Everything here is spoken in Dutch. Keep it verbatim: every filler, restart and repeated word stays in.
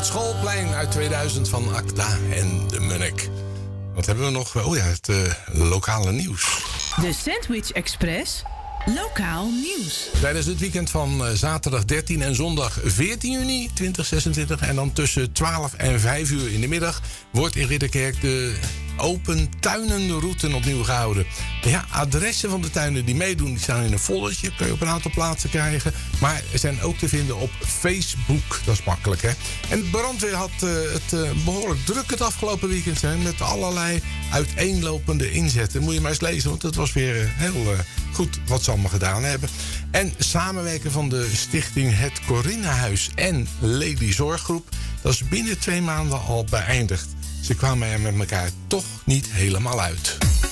het Schoolplein uit tweeduizend van Acta en de Munnik. Wat hebben we nog? Oh ja, het uh, lokale nieuws. De Sandwich Express. Lokaal nieuws. Tijdens het weekend van uh, zaterdag dertien en zondag veertien juni tweeduizend zesentwintig... en dan tussen twaalf en vijf uur in de middag... wordt in Ridderkerk de Open Tuinenroute opnieuw gehouden. Ja, adressen van de tuinen die meedoen die staan in een foldertje. Kun je op een aantal plaatsen krijgen. Maar ze zijn ook te vinden op Facebook. Dat is makkelijk, hè? En de brandweer had uh, het uh, behoorlijk druk het afgelopen weekend. Hè, met allerlei uiteenlopende inzetten. Moet je maar eens lezen, want het was weer uh, heel uh, goed wat ze allemaal gedaan hebben. En samenwerken van de stichting Het Corinnehuis en Lady Zorggroep... dat is binnen twee maanden al beëindigd. Ze kwamen er met elkaar toch niet helemaal uit.